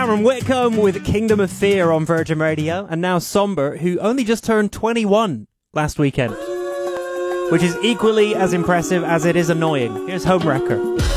Cameron Whitcomb with Kingdom of Fear on Virgin Radio, and now Somber, who only just turned 21 last weekend, which is equally as impressive as it is annoying. Here's Homewrecker.